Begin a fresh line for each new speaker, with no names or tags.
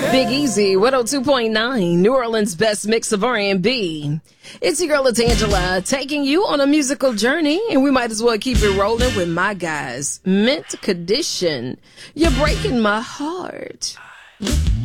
Big Easy, 102.9, New Orleans' best mix of R&B. It's your girl, it's Angela, taking you on a musical journey, and we might as well keep it rolling with my guys. Mint Condition, you're breaking my heart.